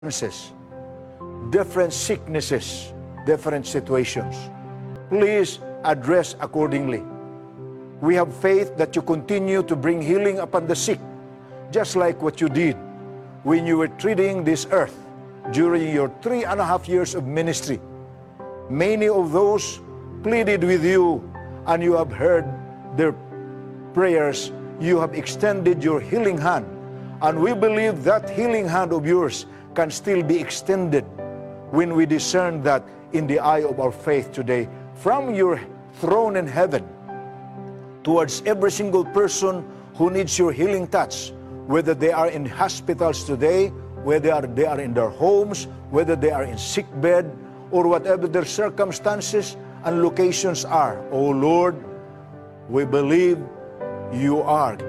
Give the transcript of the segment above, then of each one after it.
different sicknesses, different situations. Please address accordingly. We have faith that you continue to bring healing upon the sick, just like what you did when you were treating this earth during your 3.5 years of ministry. Many of those pleaded with you, and you have heard their prayers. You have extended your healing hand, and we believe that healing hand of yours can still be extended when we discern that in the eye of our faith today, from your throne in heaven, towards every single person who needs your healing touch, whether they are in hospitals today, whether they are in their homes, whether they are in sick bed, or whatever their circumstances and locations are. Oh Lord, we believe you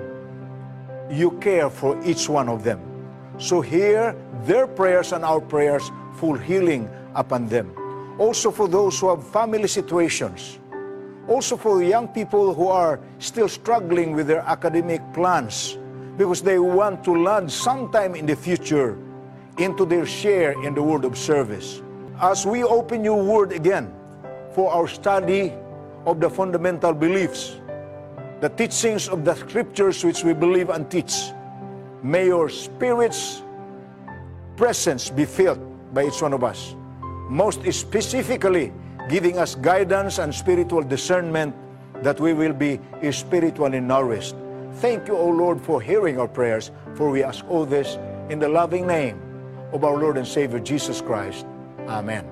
care for each one of them. So hear their prayers and our prayers, full healing upon them. Also for those who have family situations. Also for the young people who are still struggling with their academic plans because they want to land sometime in the future into their share in the word of service. As we open your word again for our study of the fundamental beliefs, the teachings of the scriptures which we believe and teach, may your Spirit's presence be felt by each one of us, most specifically giving us guidance and spiritual discernment that we will be spiritually nourished. Thank you, O Lord, for hearing our prayers, for we ask all this in the loving name of our Lord and Savior Jesus Christ. Amen.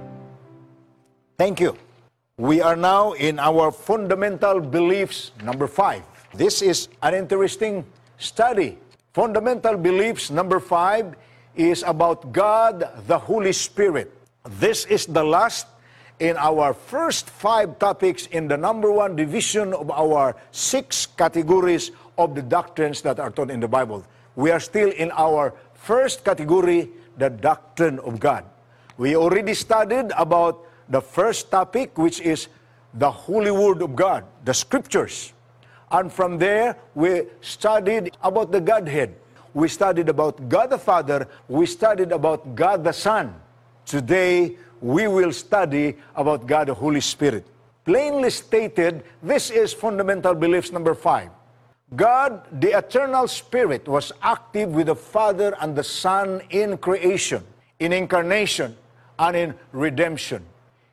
Thank you. We are now in our fundamental beliefs number 5. This is an interesting study. Fundamental beliefs number 5 is about God, the Holy Spirit. This is the last in our first 5 topics in the number 1 division of our 6 categories of the doctrines that are taught in the Bible. We are still in our first category, the doctrine of God. We already studied about the first topic, which is the Holy Word of God, the Scriptures. And from there, we studied about the Godhead. We studied about God the Father. We studied about God the Son. Today, we will study about God the Holy Spirit. Plainly stated, this is fundamental beliefs number 5. God, the eternal Spirit, was active with the Father and the Son in creation, in incarnation, and in redemption.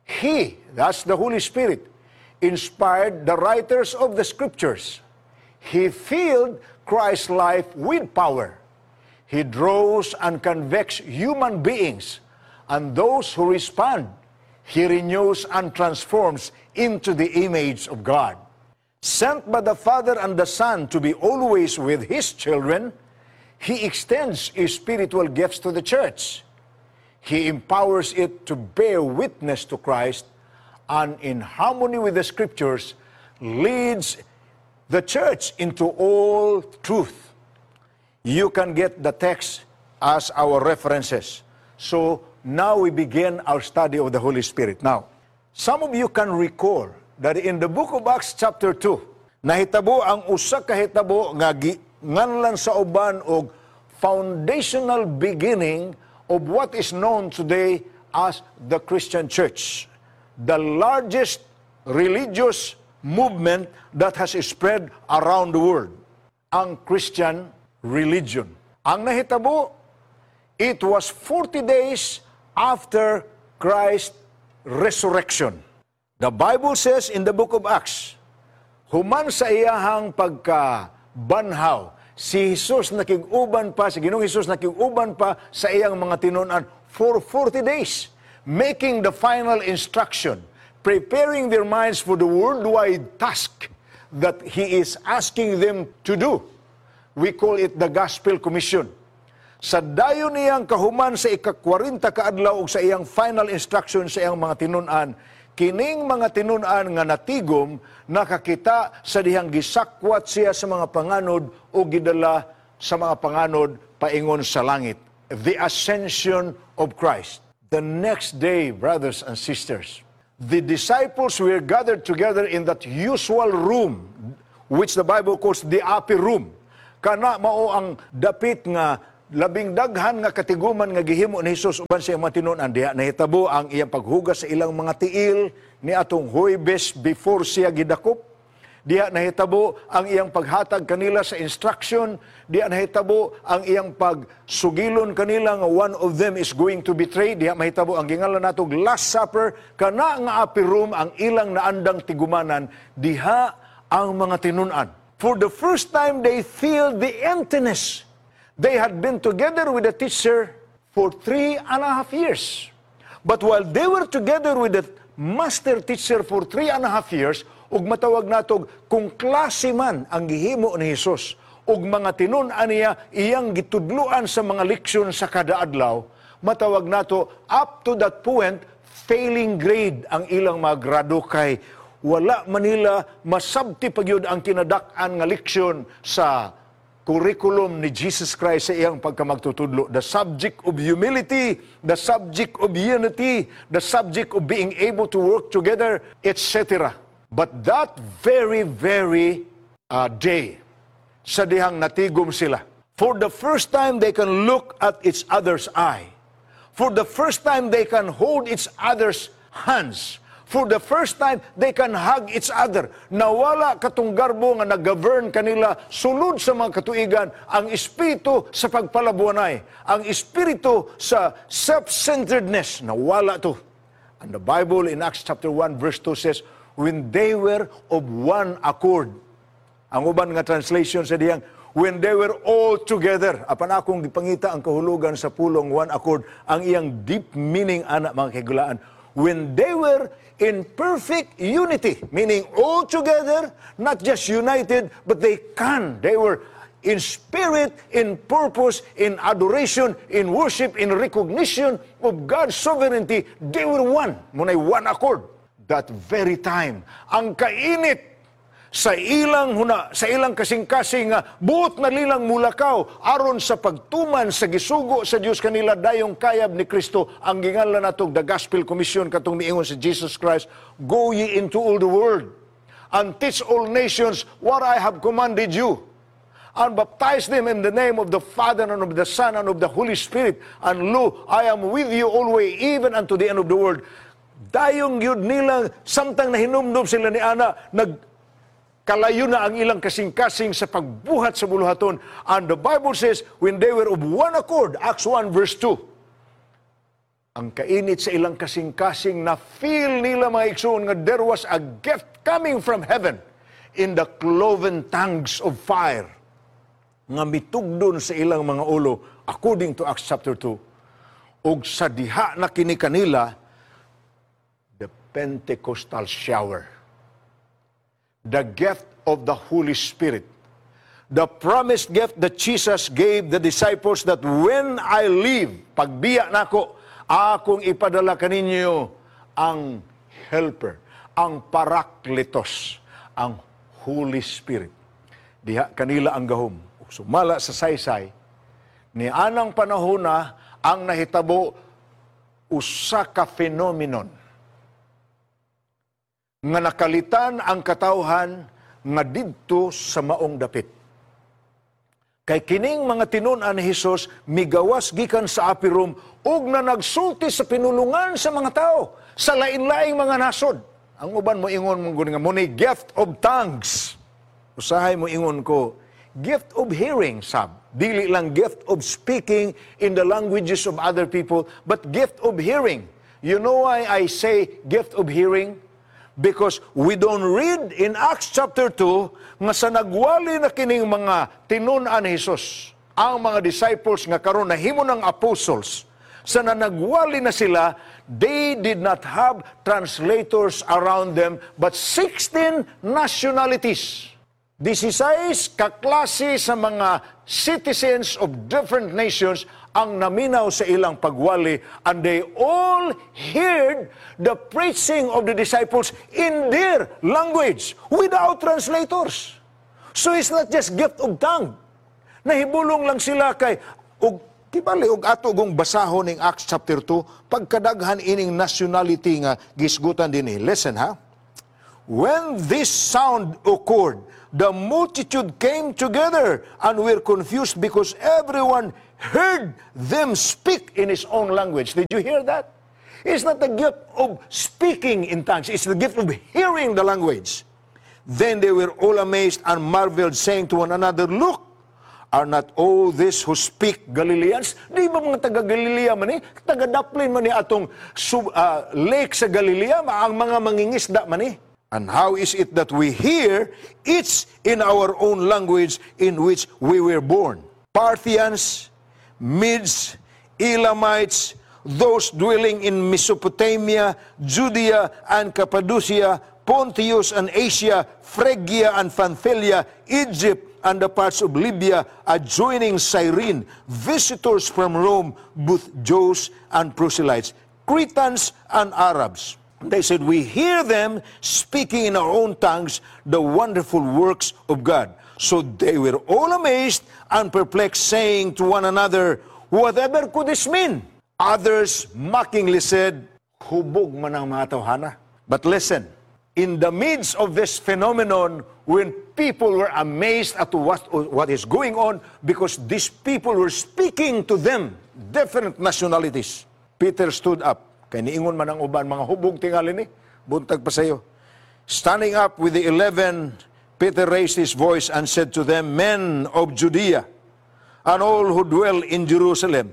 He, that's the Holy Spirit, inspired the writers of the Scriptures. He filled Christ's life with power. He draws and convicts human beings, and those who respond, He renews and transforms into the image of God. Sent by the Father and the Son to be always with His children, He extends His spiritual gifts to the church. He empowers it to bear witness to Christ, and in harmony with the Scriptures, leads the church into all truth. You can get the text as our references. So now we begin our study of the Holy Spirit. Now, some of you can recall that in the book of Acts chapter 2, nahitabo ang usa ka hitabo nga nganlan sa uban og foundational beginning of what is known today as the Christian Church, the largest religious movement that has spread around the world, ang Christian religion. Ang nahitabo, it was 40 days after Christ's resurrection. The Bible says in the book of Acts, human sa iyahang pagkabanhaw, si Jesus nakig-uban pa, si Ginoong Jesus nakig-uban pa sa iyang mga tinunan for 40 days, making the final instruction, preparing their minds for the worldwide task that He is asking them to do. We call it the Gospel Commission. Sa dayon niyang kahuman sa ika-40 kaadlaw ug sa iyang final instruction sa iyang mga tinunan, kining mga tinunan nga natigom nakakita sa dihang gisakwat siya sa mga panganod o gidala sa mga panganod paingon sa langit. The ascension of Christ. The next day, brothers and sisters, the disciples were gathered together in that usual room, which the Bible calls the upper room. Kana mao ang dapit nga labing daghan nga katiguman nga gihimo ni Hesus uban sa iyang mga tinunan, diha nahitabo ang iyang paghugas sa ilang mga tiil ni atong Huwebes before siya gidakop. Diha nahitabo ang iyang paghatag kanila sa instruction. Diha nahitabo ang iyang pagsugilon kanila nga one of them is going to betray. Diha mahitabo ang gingalan natong Last Supper, kana nga upper room ang ilang naandang tigumanan. Diha ang mga tinunan. For the first time, they feel the emptiness. They had been together with the teacher for 3.5 years. But while they were together with the master teacher for 3.5 years, ug matawag natog kung klase man ang gihimo ni Hesus, ug mga tinun-an niya iyang gitudluan sa mga leksyon sa kada adlaw, matawag nato up to that point, failing grade ang ilang mga grado kay wala manila masabti pagyud ang kinadak-an nga leksyon sa curriculum ni Jesus Christ sa iyang pagkamagtutudlo. The subject of humility, the subject of unity, the subject of being able to work together, etc. But that very day, sa dihang natigom sila, for the first time they can look at each other's eye. For the first time they can hold each other's hands. For the first time, they can hug each other. Nawala katong garbo nga nag-govern kanila sulod sa mga katuigan, ang espiritu sa pagpalabuanay, ang espiritu sa self-centeredness, nawala to. And the Bible in Acts chapter 1 verse 2 says, when they were of one accord. Ang uban nga translation sa diyang, when they were all together. Apan akong gipangita ang kahulugan sa pulong one accord, ang iyang deep meaning, anak mga kigulaan. When they were in perfect unity, meaning all together, not just united, but they were in spirit, in purpose, in adoration, in worship, in recognition of God's sovereignty. They were one. Muna'y one accord. That very time, ang kainit sa ilang kasing-kasing buot na lilang mulakaw aron sa pagtuman sa gisugo sa Dios kanila dayong kayab ni Kristo, ang gingalan natong the Gospel Commission katong miingon sa Jesus Christ, go ye into all the world and teach all nations what I have commanded you, and baptize them in the name of the Father and of the Son and of the Holy Spirit, and lo, I am with you always, even unto the end of the world. Dayong yun nilang samtang nahinumdum sila ni Ana, kalayo na ang ilang kasing-kasing sa pagbuhat sa buluhaton. And the Bible says, when they were of one accord, Acts 1 verse 2, ang kainit sa ilang kasing-kasing na feel nila mga igsoon nga there was a gift coming from heaven in the cloven tongues of fire nga mitugdon sa ilang mga ulo, according to Acts chapter 2. Og sa diha na kini kanila, the Pentecostal shower, the gift of the Holy Spirit, the promised gift that Jesus gave the disciples that when I leave, pagbiya nako, akong ipadala kaninyo ang helper, ang parakletos, ang Holy Spirit. Diha kanila ang gahom. Sumala sa saysay, ni anang panahon na ang nahitabo usa ka phenomenon nga nakalitan ang katawhan nga didto sa maong dapit. Kay kining mga tinun-an ni Hesus migawas gikan sa upper room ug na nagsulti sa pinulungan sa mga tao sa lain-laing mga nasod. Ang uban mo ingon mong nga mo ni gift of tongues. Usahay mo ingon ko, gift of hearing, sab. Dili lang gift of speaking in the languages of other people, but gift of hearing. You know why I say gift of hearing? Because we don't read in Acts chapter 2 nga sa nagwali na kining mga tinun-an ni Hesus, ang mga disciples nga karon nahimo ng apostles, sa nanagwali na sila, they did not have translators around them, but 16 nationalities. 16 kaklase sa mga citizens of different nations ang naminaw sa ilang pagwali, and they all heard the preaching of the disciples in their language without translators. So it's not just gift of tongue. Nahibulong lang sila kay kibali og ato gong basahon ning Acts chapter 2 pagkadaghan ining nationality nga gisgutan dinhi. Listen ha. When this sound occurred, the multitude came together and were confused because everyone heard them speak in his own language. Did you hear that? It's not the gift of speaking in tongues. It's the gift of hearing the language. Then they were all amazed and marveled, saying to one another, Look, are not all this who speak Galileans? Di ba mga taga-Galilea man eh? Taga-Daplin man eh atong lake sa Galilea, ang mga mangingisda man eh. And how is it that we hear each in our own language in which we were born? Parthians, Medes, Elamites, those dwelling in Mesopotamia, Judea and Cappadocia, Pontus and Asia, Phrygia and Pamphylia, Egypt and the parts of Libya adjoining Cyrene, visitors from Rome, both Jews and proselytes, Cretans and Arabs. They said, we hear them speaking in our own tongues the wonderful works of God. So they were all amazed and perplexed, saying to one another, whatever could this mean? Others mockingly said, hubog man ang mga tawhana. But listen, in the midst of this phenomenon, when people were amazed at what is going on, because these people were speaking to them, different nationalities, Peter stood up. Kaya niingon man ang uban, mga hubog tingali ni, buntag pa sayo. Standing up with the 11, Peter raised his voice and said to them, Men of Judea, and all who dwell in Jerusalem,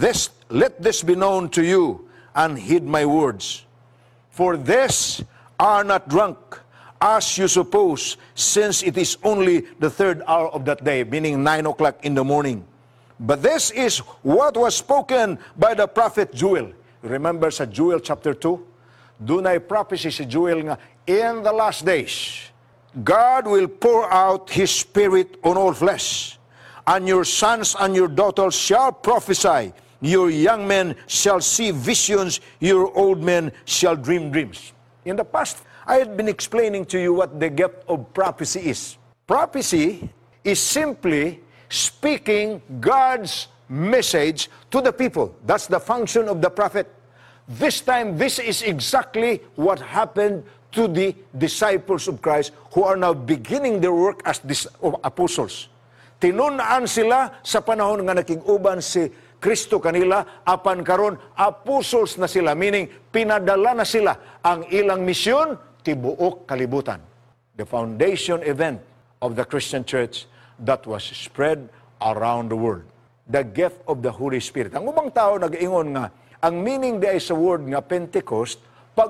let this be known to you, and heed my words. For this are not drunk, as you suppose, since it is only the 3rd hour of that day, meaning 9 o'clock in the morning. But this is what was spoken by the prophet Joel. Remember sa Joel chapter 2? Doon ay prophecy si Joel nga, in the last days, God will pour out His Spirit on all flesh, and your sons and your daughters shall prophesy, your young men shall see visions, your old men shall dream dreams. In the past, I had been explaining to you what the gift of prophecy is. Prophecy is simply speaking God's message to the people. That's the function of the prophet. This time, this is exactly what happened to the disciples of Christ who are now beginning their work as apostles. Tinunaan sila sa panahon nga nakig-uban si Kristo kanila, apan karon apostles na sila, meaning pinadala na sila ang ilang misyon tibuok kalibutan. The foundation event of the Christian church that was spread around the world. The gift of the Holy Spirit. Ang ubang tao nag-ingon nga, ang meaning di ay sa word nga Pentecost,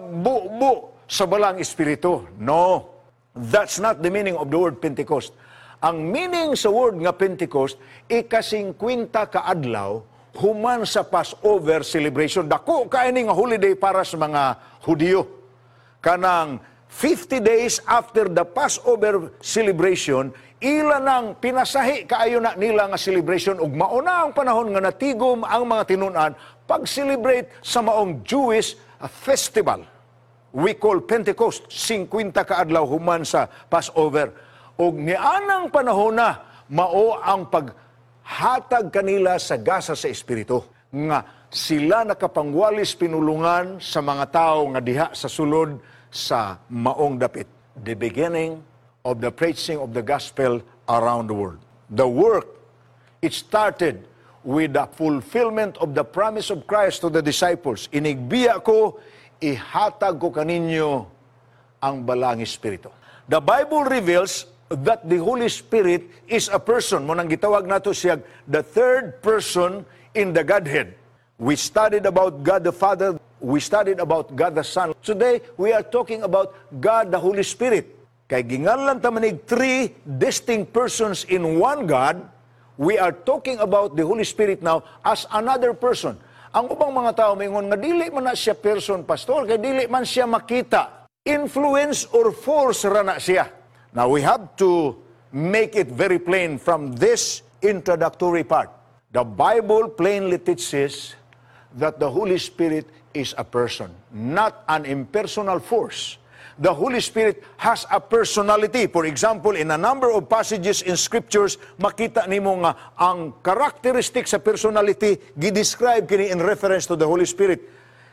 pagbuo sa balang espiritu. No, that's not the meaning of the word Pentecost. Ang meaning sa word nga Pentecost, ika-50 kaadlaw, human sa Passover celebration. Dako kaini nga holiday para sa mga Hudiyo. Kanang 50 days after the Passover celebration, ila nang pinasahi kaayo na nila nga celebration ug mauna ang panahon nga natigom ang mga tinunan pag-celebrate sa maong Jewish festival. We call Pentecost, 50 kaadlaw human sa Passover. Ug nianang panahon na mao ang paghatag kanila sa gasa sa espiritu nga sila nakapangwalis pinulungan sa mga tao nga diha sa sulod sa maong dapit. The beginning of the preaching of the gospel around the world. The work, it started with the fulfillment of the promise of Christ to the disciples. Inigbiya ko, ihatag ko kaninyo ang balang espiritu. The Bible reveals that the Holy Spirit is a person. Munang gitawag nato siya the third person in the Godhead. We studied about God the Father. We studied about God the Son. Today, we are talking about God the Holy Spirit. Kay ginganlan ta manig 3 distinct persons in one God, we are talking about the Holy Spirit now as another person. Ang ubang mga tao mingon nga dili man na siya person, pastor, kay dili man siya makita. Influence or force ra na siya. Now we have to make it very plain from this introductory part. The Bible plainly teaches that the Holy Spirit is a person, not an impersonal force. The Holy Spirit has a personality. For example, in a number of passages in Scriptures, makita nimo nga ang characteristic sa personality gidescribe kini in reference to the Holy Spirit.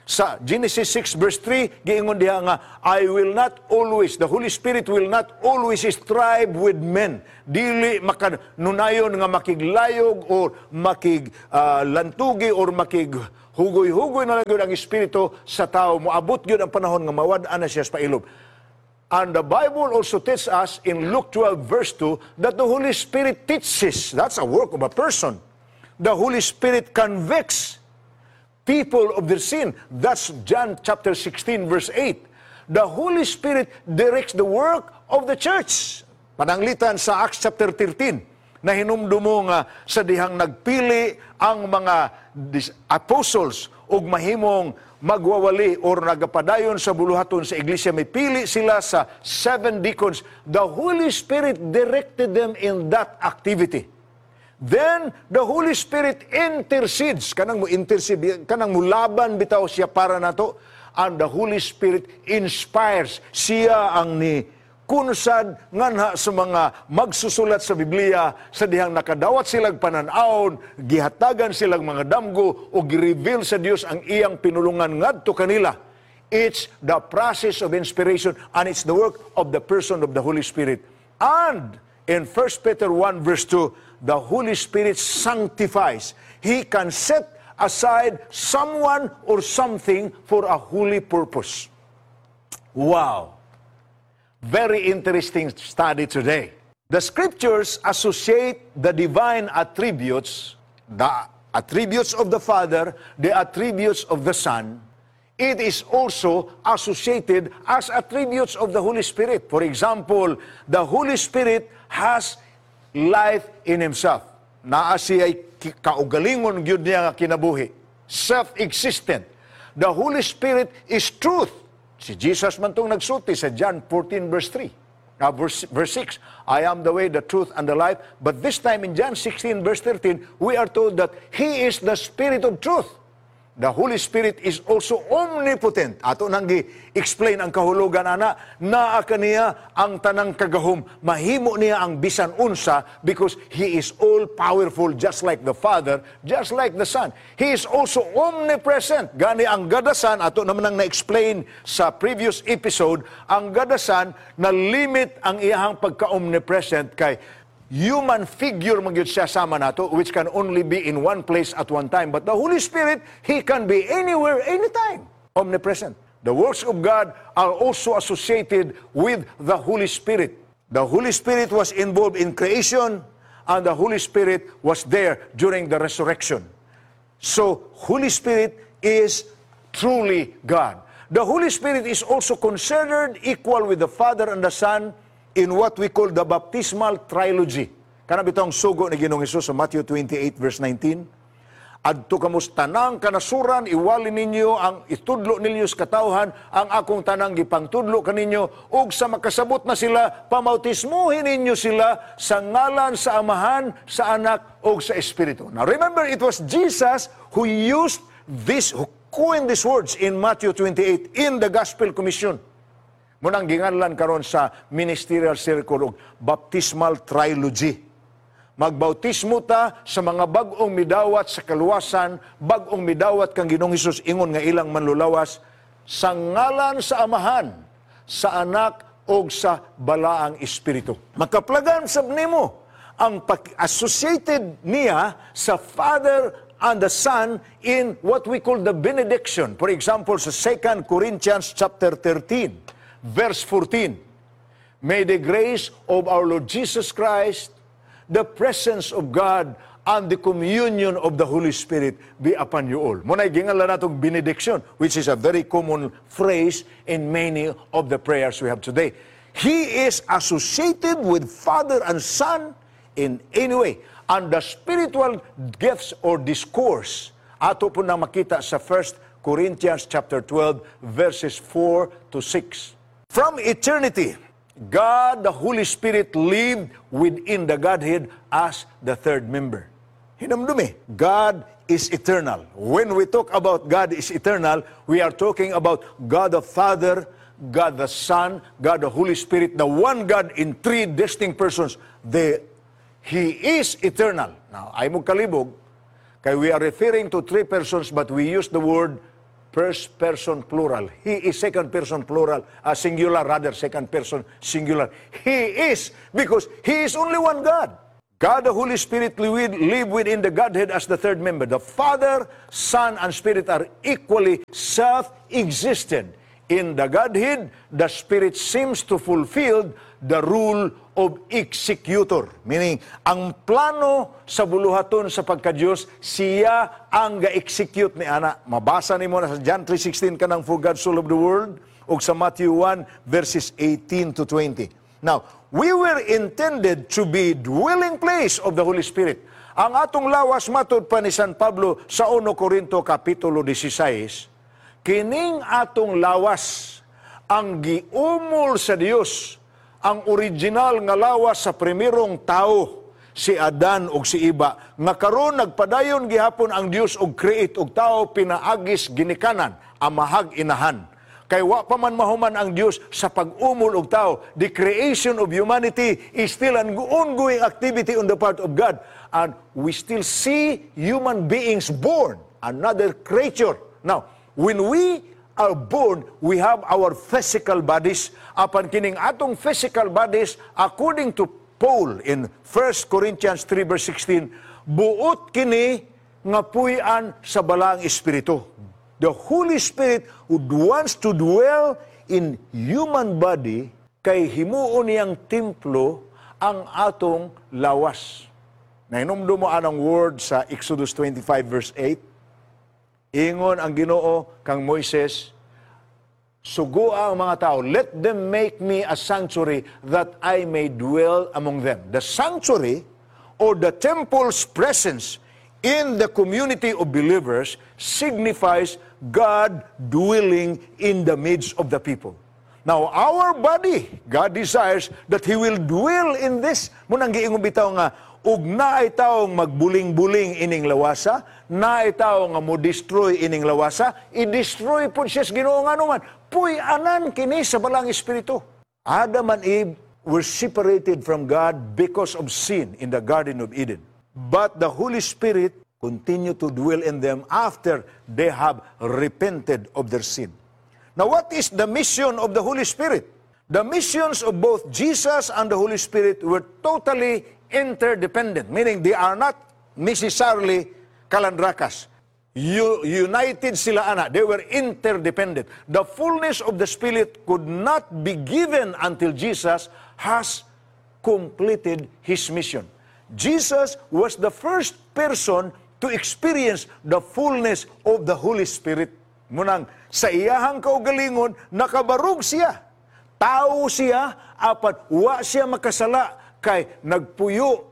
Sa Genesis 6 verse 3, giingon diha nga, I will not always, the Holy Spirit will not always strive with men. Dili makanunayon nga makiglayog or makiglantugi or makighugoy-hugoy na lang yun ang Espiritu sa tao. Moabot yun ang panahon nga mawad-an na siya sa pailob. And the Bible also teaches us in Luke 12 verse 2 that the Holy Spirit teaches. That's a work of a person. The Holy Spirit convicts people of their sin. That's John chapter 16 verse 8. The Holy Spirit directs the work of the church. Pananglitan sa Acts chapter 13 na hinumdumo nga sa dihang nagpili ang mga apostles ug mahimong magwawali or nagapadayon sa buluhaton sa iglesia. May pili sila sa 7 deacons. The Holy Spirit directed them in that activity. Then, the Holy Spirit intercedes. Kanang mo intercede, kanang mo laban bitaw siya para nato. And the Holy Spirit inspires. Siya ang ni kunsad nganha sa mga magsusulat sa Biblia sa dihang nakadawat silang pananawon, gihatagan silang mga damgo o gi-reveal sa Dios ang iyang pinulungan ngadto kanila. It's the process of inspiration and it's the work of the person of the Holy Spirit. And in 1 Peter 1 verse 2, the Holy Spirit sanctifies. He can set aside someone or something for a holy purpose. Wow! Very interesting study today. The Scriptures associate the divine attributes, the attributes of the Father, the attributes of the Son. It is also associated as attributes of the Holy Spirit. For example, the Holy Spirit has life in Himself. Naa siya'y kaugalingon gyud niya nga kinabuhi. Self-existent. The Holy Spirit is truth. Si Jesus man tong nagsulti sa John 14 verse 3. Verse 6. I am the way, the truth, and the life. But this time in John 16 verse 13, we are told that He is the Spirit of truth. The Holy Spirit is also omnipotent. Ato nang gi-explain ang kahulugan ana, naa kaniya ang tanang kagahom. Mahimo niya ang bisan unsa because He is all-powerful just like the Father, just like the Son. He is also omnipresent. Gani ang gadasan, ato naman nang na-explain sa previous episode, ang gadasan na limit ang iyahang pagka-omnipresent kay human figure magyud siya sama nato, which can only be in one place at one time. But the Holy Spirit, He can be anywhere, anytime. Omnipresent. The works of God are also associated with the Holy Spirit. The Holy Spirit was involved in creation, and the Holy Spirit was there during the resurrection. So, Holy Spirit is truly God. The Holy Spirit is also considered equal with the Father and the Son in what we call the baptismal trilogy. Kana bitong sugo ni Ginoong Hesus sa Matthew 28 verse 19. Adto kamos tanang kanasuran, iwali ninyo ang itudlo ninyo sa katawhan, ang akong tanang gipangtudlo kaninyo, ug sa makasabot na sila, pamautismuhin ninyo sila sa ngalan sa Amahan, sa Anak, ug sa Espiritu. Now remember, it was Jesus who used this, who coined these words in Matthew 28 in the Gospel Commission. Munang ginganlan karon sa ministerial circle og baptismal trilogy. Magbautismo ta sa mga bag-ong midawat sa kaluwasan, bag-ong midawat kang Ginoong Hesus ingon nga ilang manlulawas sa ngalan sa Amahan, sa Anak ug sa Balaang Espiritu. Makaplagan sab nimo ang associated niya sa Father and the Son in what we call the benediction. For example, sa 2 Corinthians chapter 13, verse 14, may the grace of our Lord Jesus Christ, the presence of God, and the communion of the Holy Spirit be upon you all. Muna'y gingalan natong benediction, which is a very common phrase in many of the prayers we have today. He is associated with Father and Son in any way. And the spiritual gifts or discourse, ato po na makita sa 1 Corinthians chapter 12, verses 4 to 6. From eternity, God, the Holy Spirit, lived within the Godhead as the third member. Hinamdumi, God is eternal. When we talk about God is eternal, we are talking about God the Father, God the Son, God the Holy Spirit, the one God in three distinct persons. He is eternal. Now, ay mo kalibog, kay we are referring to three persons, but we use the word first person plural. He is second person plural, singular rather, second person singular. He is, because He is only one God. God the Holy Spirit live within the Godhead as the third member. The Father, Son, and Spirit are equally self-existent. In the Godhead, the Spirit seems to fulfill the rule of executor. Meaning, ang plano sa buluhaton sa pagka-Diyos, siya ang ga-execute ni Ana. Mabasa ni mo na sa John 3:16 ka ng For God so loved the world, o sa Matthew 1, verses 18 to 20. Now, we were intended to be dwelling place of the Holy Spirit. Ang atong lawas, matod pa ni San Pablo sa 1 Corinto Kapitulo 16, kining atong lawas ang giumol sa Dios, ang original nga lawas sa primerong tao, si Adan ug si Iba, nga karon nagpadayon gihapon ang Dios og create og tao pinaagis ginikanan, amahag inahan. Kay wa pa man mahuman ang Dios sa pag-umol og tao. The creation of humanity is still an ongoing activity on the part of God, and we still see human beings born, another creature. Now, when we are born, we have our physical bodies. Apan kining atong physical bodies, according to Paul in 1 Corinthians 3 verse 16, buot kini nga puy-an sa balang espiritu. The Holy Spirit who wants to dwell in human body, kay himuon niyang templo ang atong lawas. Nahinumdum mo anang word sa Exodus 25 verse 8. Ingon ang Ginoo kang Moises, sugua ang mga tao, let them make me a sanctuary that I may dwell among them. The sanctuary or the temple's presence in the community of believers signifies God dwelling in the midst of the people. Now, our body, God desires that He will dwell in this. Munang giingon bitaw nga, ug naay taong magbuling-buling ining lawasa, naay taong nga mo-destroy ining lawasa, i-destroy po siya sa Ginoo nga naman. Puy anan kini sa balang espiritu. Adam and Eve were separated from God because of sin in the Garden of Eden. But the Holy Spirit continued to dwell in them after they have repented of their sin. Now, what is the mission of the Holy Spirit? The missions of both Jesus and the Holy Spirit were totally interdependent, meaning they are not necessarily kalandrakas. United sila ana. They were interdependent. The fullness of the Spirit could not be given until Jesus has completed His mission. Jesus was the first person to experience the fullness of the Holy Spirit. Munang sa iyahang kaugalingon, nakabarog siya. Tao siya, apat wa siya makasala kay nagpuyo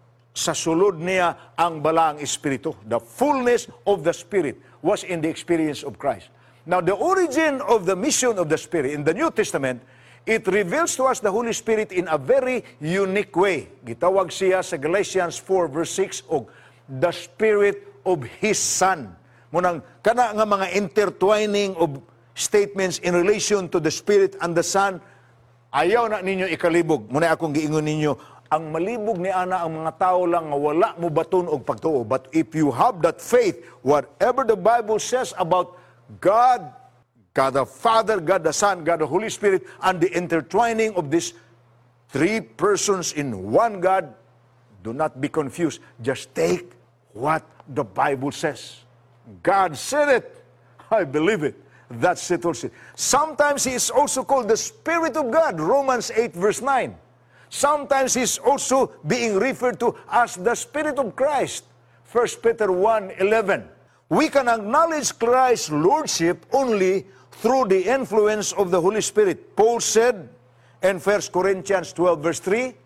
sa sulod niya ang balang espiritu. The fullness of the Spirit was in the experience of Christ. Now, the origin of the mission of the Spirit in the New Testament, it reveals to us the Holy Spirit in a very unique way. Gitawag siya sa Galatians 4 verse 6 og the Spirit of His Son. Munang kana nga mga intertwining of statements in relation to the Spirit and the Son, ayaw na ninyo ikalibog. Muna akong giingon ninyo, ang malibog ni ana ang mga tao lang nga wala mo baton og pagtuo. But if you have that faith, whatever the Bible says about God, God the Father, God the Son, God the Holy Spirit, and the intertwining of these three persons in one God, do not be confused. Just take what the Bible says. God said it. I believe it. That's it also. Sometimes He is also called the Spirit of God, Romans 8 verse 9. Sometimes He is also being referred to as the Spirit of Christ, 1 Peter 1:11. We can acknowledge Christ's Lordship only through the influence of the Holy Spirit. Paul said in 1 Corinthians 12 verse 3,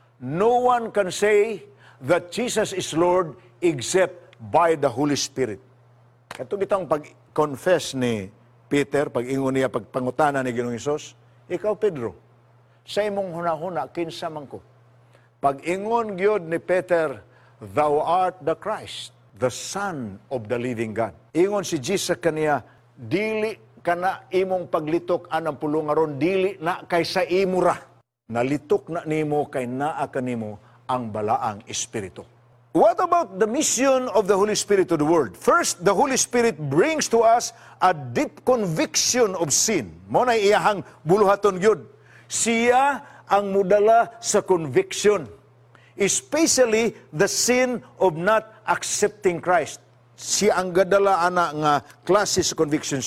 no one can say that Jesus is Lord except by the Holy Spirit. Ito bitang pag-confess ni Peter, pag-ingon niya, pagpangutana ni Ginoong Hesus, ikaw Pedro, sa imong hunahuna, kinsa man ko. Pag-ingon gyud ni Peter, thou art the Christ, the Son of the living God. Ingon si Jesus kaniya, dili kana imong paglitok anang pulungaron, dili na kay sa imura. Nalitok na nimo kay naa kanimo ang balaang espiritu. what about the mission of the Holy Spirit to the world? First, the Holy Spirit brings to us a deep conviction of sin. Mo na iyahang buluhaton yun. Siya ang mudala sa conviction. Especially the sin of not accepting Christ. Siya ang gadala ana nga klase sa conviction.